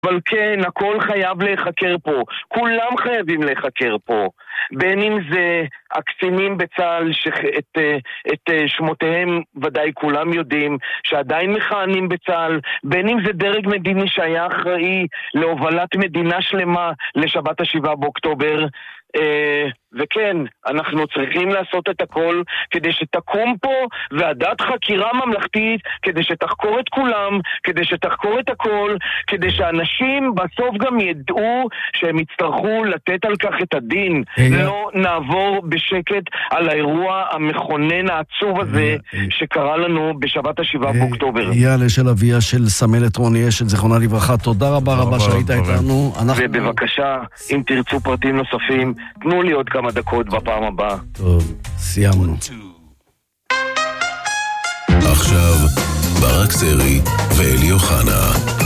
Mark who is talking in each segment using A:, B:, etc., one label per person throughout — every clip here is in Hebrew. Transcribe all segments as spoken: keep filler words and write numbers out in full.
A: אבל כן, הכל חייב להיחקר פה. כולם חייבים להיחקר פה. בין אם זה הקצינים בצה"ל שאת את שמותיהם ודאי כולם יודעים שעדיין מכהנים בצה"ל, בין אם זה דרג מדיני שהיה אחראי להובלת מדינה שלמה לשבת השבעה באוקטובר. וכן, אנחנו צריכים לעשות את הכל כדי שתקום פה ועדת חקירה ממלכתית, כדי שתחקור את כולם, כדי שתחקור את הכל, כדי שאנשים בסוף גם ידעו שהם יצטרכו לתת על כך את הדין. לא נעבור בשקט על האירוע המכונן העצוב הזה שקרה לנו בשבת השבעה באוקטובר.
B: יאללה של אביה של סמלת רוני אשל, זיכרונה לברכה, תודה רבה רבה שהיית איתנו.
A: ובבקשה, אם תרצו פרטים נוספים, תנו לי עוד כמה דקות בפעם הבאה.
B: טוב, סיימנו.
C: עכשיו, ברק סרי ואלי אוחנה.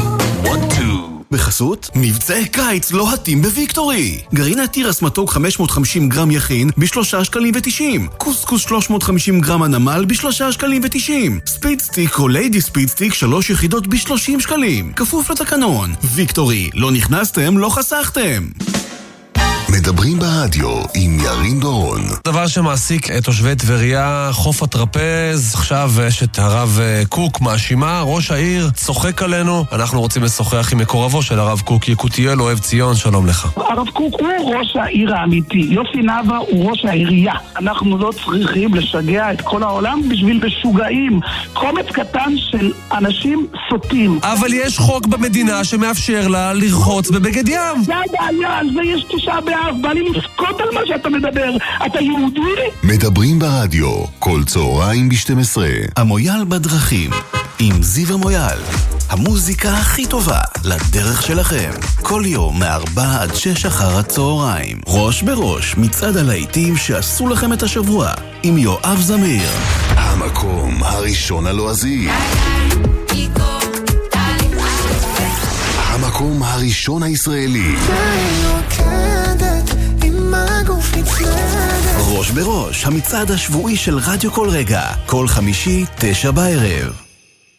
C: בחסות, מבצעי קיץ לוהטים בוויקטורי. גרעיני תירס מתוק חמש מאות וחמישים גרם יכין בשלושה שקלים ותשעים. קוסקוס שלוש מאות וחמישים גרם הנמל בשלושה שקלים ותשעים. ספיד סטיק או ליידי ספיד סטיק שלוש יחידות בשלושים שקלים. כפוף לתקנון. ויקטורי, לא נכנסתם, לא חסכתם. מדברים ברדיו עם ירין דורון.
D: דבר שמעסיק את תושבי טבריה, חוף הטרפז. עכשיו יש את הרב קוק מאשימה, ראש העיר צוחק עלינו. אנחנו רוצים לשוחח עם מקורבו של הרב קוק, יקותיאל אוהב ציון, שלום לך.
E: הרב קוק הוא ראש העיר האמיתי, יוסי נאווה הוא ראש העירייה. אנחנו לא צריכים לשגע את כל העולם בשביל משוגעים, קומץ קטן של אנשים סוטים.
D: אבל יש חוק במדינה שמאפשר לה לרחוץ בבגד ים.
E: זה הבעיה, על זה יש תשעה באב. בא לי לסקוט על מה שאתה מדבר. אתה יהודי?
C: מדברים ברדיו, כל צהריים ב-שתים עשרה.
B: המויאל בדרכים, עם זיו המויאל. המוזיקה הכי טובה לדרך שלכם. כל יום מארבע עד שש אחר הצהריים. ראש בראש, מצעד הלהיטים שעשו לכם את השבוע. עם יואב זמיר.
C: המקום הראשון הלועזי. המקום הראשון הישראלי. ראש בראש, המצעד השבועי של רדיו כל רגע, כל חמישי, תשע בערב.